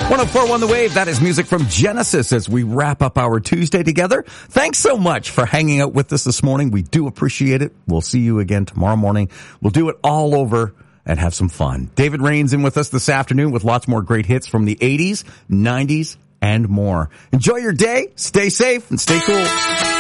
104.1 The Wave, that is music from Genesis as we wrap up our Tuesday together. Thanks so much for hanging out with us this morning. We do appreciate it. We'll see you again tomorrow morning. We'll do it all over and have some fun. David Rain's in with us this afternoon with lots more great hits from the 80s, 90s, and more. Enjoy your day, stay safe, and stay cool.